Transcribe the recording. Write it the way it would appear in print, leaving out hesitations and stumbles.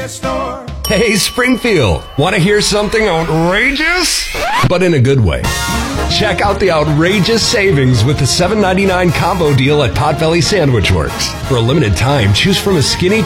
Hey, Springfield, want to hear something outrageous? But in a good way. Check out the outrageous savings with the $7.99 combo deal at Potbelly Sandwich Works. For a limited time, choose from a skinny